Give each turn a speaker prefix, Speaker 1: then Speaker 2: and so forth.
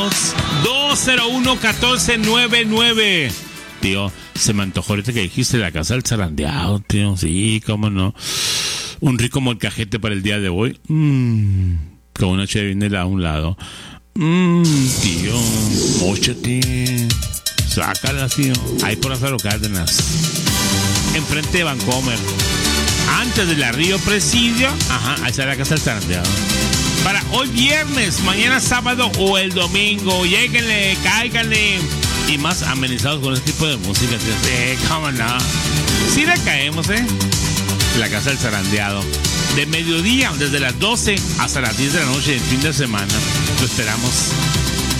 Speaker 1: 201-1499. Tío, se me antojó ahorita que dijiste la casa del zarandeado, tío. Sí, cómo no. Un rico molcajete para el día de hoy. Con una chevinela a un lado. Tío, móchate. Sácala, tío. Ahí por Lázaro Cárdenas. Enfrente de Vancomer. Antes de la Río Presidio. Ajá, ahí está la casa del zarandeado. Para hoy viernes, mañana sábado o el domingo. Lléguenle, cáiganle. Y más amenizados con este tipo de música. Cómo no. Sí le caemos, La casa del zarandeado. De mediodía, desde las 12 hasta las 10 de la noche, el fin de semana. Lo esperamos.